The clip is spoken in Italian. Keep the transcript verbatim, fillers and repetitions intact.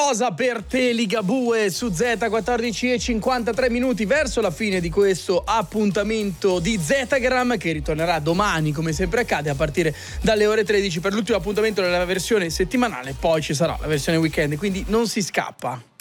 Rosa per te, Ligabue su Z, quattordici e cinquantatré minuti, verso la fine di questo appuntamento di Zetagram, che ritornerà domani come sempre accade a partire dalle ore tredici per l'ultimo appuntamento della versione settimanale. Poi ci sarà la versione weekend, quindi non si scappa.